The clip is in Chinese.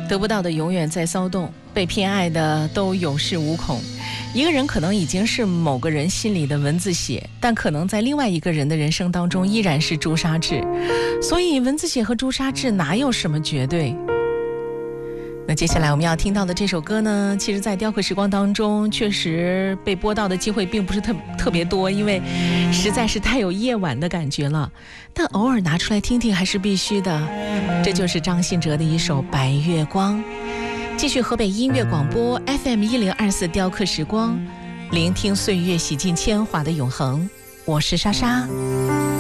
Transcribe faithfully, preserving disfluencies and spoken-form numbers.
得不到的永远在骚动，被偏爱的都有恃无恐。一个人可能已经是某个人心里的文字写，但可能在另外一个人的人生当中依然是朱砂痣。所以文字写和朱砂痣哪有什么绝对？那接下来我们要听到的这首歌呢，其实在雕刻时光当中确实被播到的机会并不是特特别多，因为实在是太有夜晚的感觉了，但偶尔拿出来听听还是必须的。这就是张信哲的一首《白月光》。继续河北音乐广播 F M 一零二四雕刻时光，聆听岁月洗尽铅华的永恒。我是莎莎。